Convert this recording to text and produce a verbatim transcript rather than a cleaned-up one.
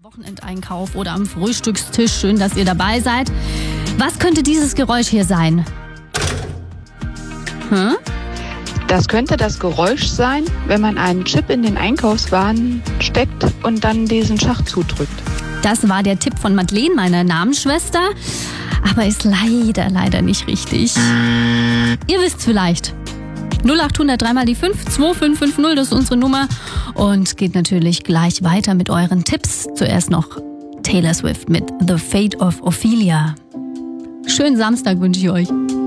Wochenendeinkauf oder am Frühstückstisch. Schön, dass ihr dabei seid. Was könnte dieses Geräusch hier sein? Hm? Das könnte das Geräusch sein, wenn man einen Chip in den Einkaufswagen steckt und dann diesen Schacht zudrückt. Das war der Tipp von Madeleine, meiner Namensschwester. Aber ist leider, leider nicht richtig. Ihr wisst's vielleicht. null acht hundert drei mal die fünf, zwei fünf fünf null, das ist unsere Nummer. Und geht natürlich gleich weiter mit euren Tipps. Zuerst noch Taylor Swift mit The Fate of Ophelia. Schönen Samstag wünsche ich euch.